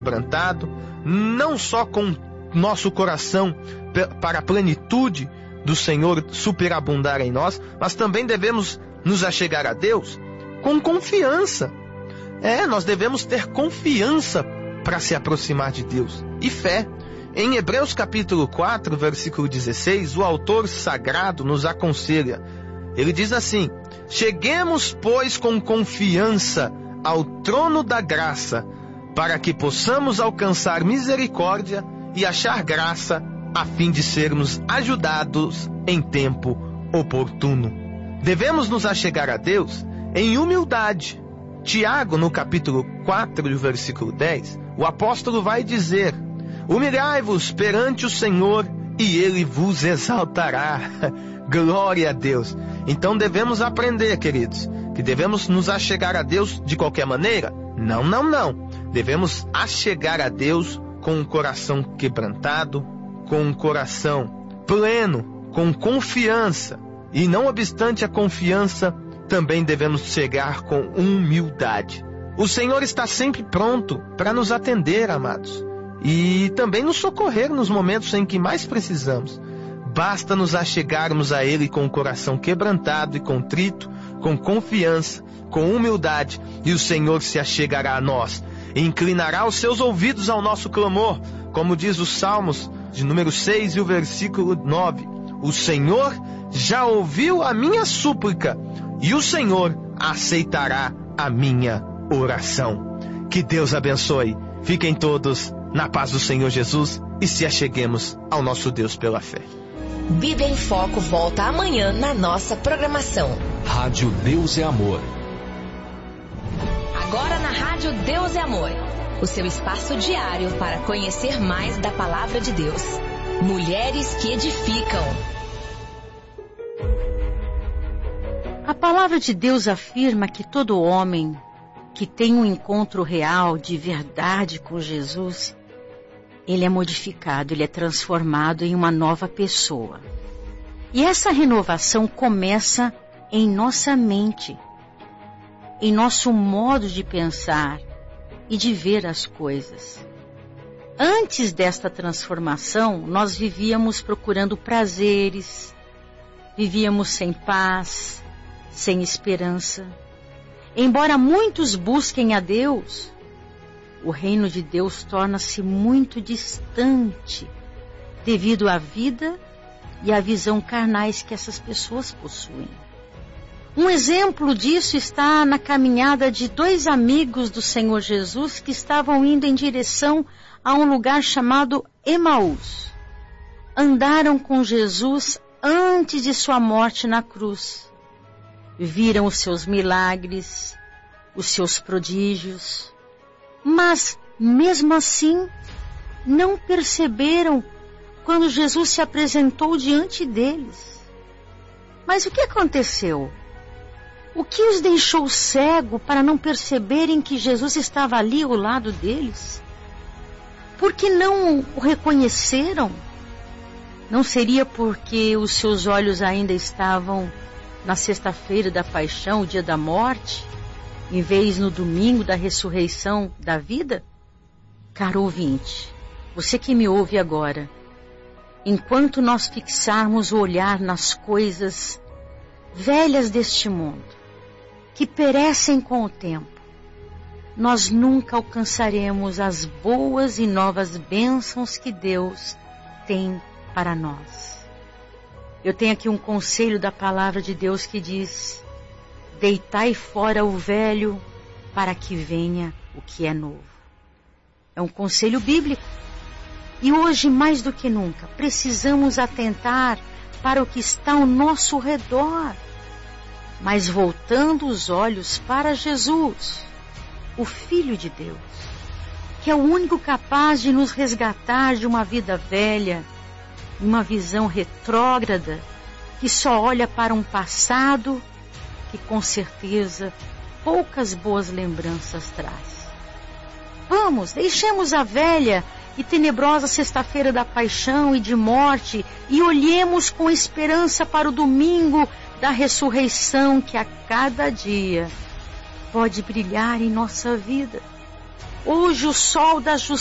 quebrantado, não só com nosso coração para a plenitude do Senhor superabundar em nós, mas também devemos nos achegar a Deus com confiança. Nós devemos ter confiança para se aproximar de Deus e fé. Em Hebreus capítulo 4, versículo 16, o autor sagrado nos aconselha. Ele diz assim: cheguemos, pois, com confiança ao trono da graça, para que possamos alcançar misericórdia e achar graça, a fim de sermos ajudados em tempo oportuno. Devemos nos achegar a Deus em humildade. Tiago, no capítulo 4, versículo 10, o apóstolo vai dizer: humilhai-vos perante o Senhor e Ele vos exaltará. Glória a Deus. Então devemos aprender, queridos, que devemos nos achegar a Deus de qualquer maneira? Não. Devemos achegar a Deus com um coração quebrantado, com um coração pleno, com confiança. E não obstante a confiança, também devemos chegar com humildade. O Senhor está sempre pronto para nos atender, amados, e também nos socorrer nos momentos em que mais precisamos. Basta nos achegarmos a Ele com o coração quebrantado e contrito, com confiança, com humildade, e o Senhor se achegará a nós e inclinará os seus ouvidos ao nosso clamor, como diz os Salmos de número 6 e o versículo 9. O Senhor já ouviu a minha súplica e o Senhor aceitará a minha oração. Que Deus abençoe. Fiquem todos na paz do Senhor Jesus e se acheguemos ao nosso Deus pela fé. Bíblia em Foco volta amanhã na nossa programação. Rádio Deus é Amor. Agora na Rádio Deus é Amor, o seu espaço diário para conhecer mais da Palavra de Deus. Mulheres que edificam. A Palavra de Deus afirma que todo homem que tem um encontro real, de verdade com Jesus, ele é modificado, ele é transformado em uma nova pessoa. E essa renovação começa em nossa mente, em nosso modo de pensar e de ver as coisas. Antes desta transformação, nós vivíamos procurando prazeres, vivíamos sem paz, sem esperança. Embora muitos busquem a Deus, o reino de Deus torna-se muito distante devido à vida e à visão carnais que essas pessoas possuem. Um exemplo disso está na caminhada de dois amigos do Senhor Jesus que estavam indo em direção a um lugar chamado Emaús. Andaram com Jesus antes de sua morte na cruz. Viram os seus milagres, os seus prodígios, mas mesmo assim não perceberam quando Jesus se apresentou diante deles. Mas o que aconteceu? O que os deixou cego para não perceberem que Jesus estava ali ao lado deles? Por que não o reconheceram? Não seria porque os seus olhos ainda estavam na sexta-feira da paixão, o dia da morte, em vez no domingo da ressurreição da vida? Caro ouvinte, você que me ouve agora, enquanto nós fixarmos o olhar nas coisas velhas deste mundo, que perecem com o tempo, nós nunca alcançaremos as boas e novas bênçãos que Deus tem para nós. Eu tenho aqui um conselho da palavra de Deus que diz: deitai fora o velho para que venha o que é novo. É um conselho bíblico. E hoje, mais do que nunca, precisamos atentar para o que está ao nosso redor, mas voltando os olhos para Jesus, o Filho de Deus, que é o único capaz de nos resgatar de uma vida velha, uma visão retrógrada, que só olha para um passado que com certeza poucas boas lembranças traz. Vamos, deixemos a velha e tenebrosa sexta-feira da paixão e de morte e olhemos com esperança para o domingo da ressurreição que a cada dia pode brilhar em nossa vida. Hoje o sol da justiça